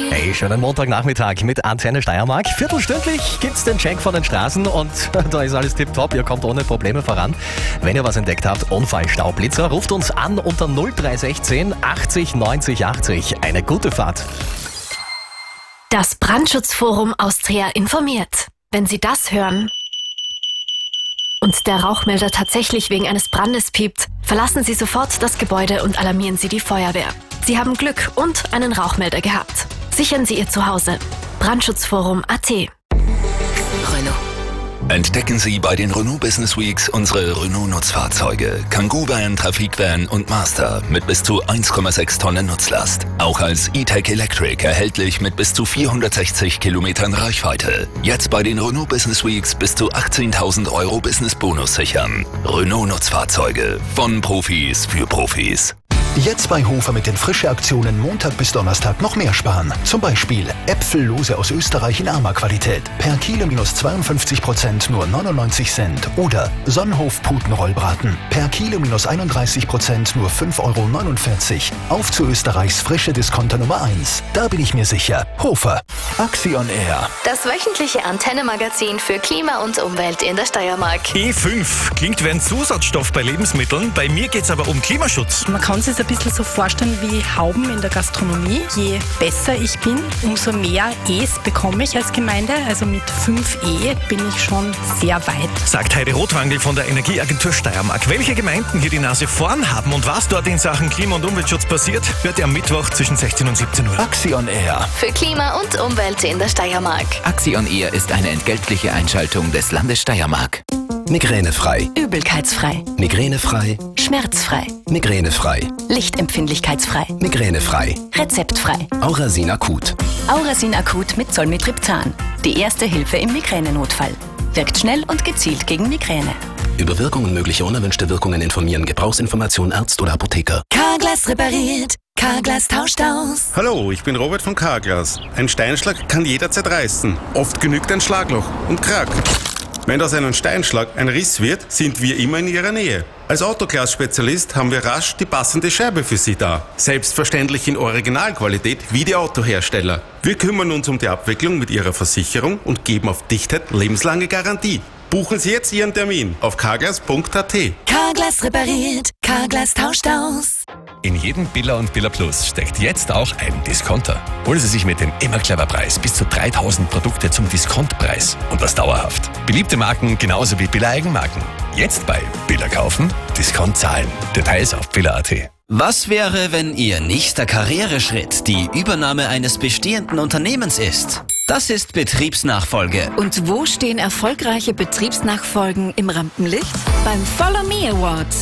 Hey, schönen Montagnachmittag mit Antenne Steiermark. Viertelstündlich gibt's den Check von den Straßen und da ist alles tipptopp. Ihr kommt ohne Probleme voran. Wenn ihr was entdeckt habt, Unfallstaublitzer, ruft uns an unter 0316 80 90 80. Eine gute Fahrt. Das Brandschutzforum Austria informiert. Wenn Sie das hören und der Rauchmelder tatsächlich wegen eines Brandes piept, verlassen Sie sofort das Gebäude und alarmieren Sie die Feuerwehr. Sie haben Glück und einen Rauchmelder gehabt. Sichern Sie Ihr Zuhause. Brandschutzforum.at. Renault. Entdecken Sie bei den Renault Business Weeks unsere Renault-Nutzfahrzeuge. Kangoo Van, Trafik Van und Master mit bis zu 1,6 Tonnen Nutzlast. Auch als E-Tech Electric erhältlich mit bis zu 460 Kilometern Reichweite. Jetzt bei den Renault Business Weeks bis zu 18.000 € Business-Bonus sichern. Renault-Nutzfahrzeuge von Profis für Profis. Jetzt bei Hofer mit den Frische-Aktionen Montag bis Donnerstag noch mehr sparen. Zum Beispiel Äpfellose aus Österreich in Arma-Qualität. Per Kilo minus 52% nur 99 Cent. Oder Sonnhof-Putenrollbraten. Per Kilo minus 31% nur 5,49 €. Auf zu Österreichs frische Discounter Nummer 1. Da bin ich mir sicher. Hofer. Axion Air. Das wöchentliche Antenne-Magazin für Klima und Umwelt in der Steiermark. E5 klingt wie ein Zusatzstoff bei Lebensmitteln. Bei mir geht es aber um Klimaschutz. Man kann sich ein bisschen so vorstellen wie Hauben in der Gastronomie. Je besser ich bin, umso mehr E's bekomme ich als Gemeinde. Also mit 5 E bin ich schon sehr weit. Sagt Heidi Rotwangel von der Energieagentur Steiermark. Welche Gemeinden hier die Nase vorn haben und was dort in Sachen Klima- und Umweltschutz passiert, hört ihr am Mittwoch zwischen 16 und 17 Uhr. Axion Air. Für Klima und Umwelt in der Steiermark. Axion Air ist eine entgeltliche Einschaltung des Landes Steiermark. Migränefrei. Übelkeitsfrei. Migränefrei. Schmerzfrei. Migränefrei. Lichtempfindlichkeitsfrei. Migränefrei. Rezeptfrei. Aurasin Akut. Aurasin Akut mit Zolmitriptan. Die erste Hilfe im Migränenotfall. Wirkt schnell und gezielt gegen Migräne. Über Wirkungen möglicher unerwünschte Wirkungen informieren. Gebrauchsinformation Arzt oder Apotheker. Carglass repariert. Carglass tauscht aus. Hallo, ich bin Robert von Carglass. Ein Steinschlag kann jederzeit reißen. Oft genügt ein Schlagloch und Krack. Wenn aus einem Steinschlag ein Riss wird, sind wir immer in Ihrer Nähe. Als Autoglas-Spezialist haben wir rasch die passende Scheibe für Sie da. Selbstverständlich in Originalqualität wie die Autohersteller. Wir kümmern uns um die Abwicklung mit Ihrer Versicherung und geben auf Dichtheit lebenslange Garantie. Buchen Sie jetzt Ihren Termin auf carglass.at. Carglass repariert. Carglass tauscht aus. In jedem Billa und Billa Plus steckt jetzt auch ein Discounter. Holen Sie sich mit dem immer clever Preis bis zu 3000 Produkte zum Diskontpreis und das dauerhaft. Beliebte Marken genauso wie Billa Eigenmarken. Jetzt bei Billa kaufen, Diskont zahlen. Details auf billa.at. Was wäre, wenn Ihr nächster Karriereschritt die Übernahme eines bestehenden Unternehmens ist? Das ist Betriebsnachfolge. Und wo stehen erfolgreiche Betriebsnachfolgen im Rampenlicht? Beim Follow Me Award.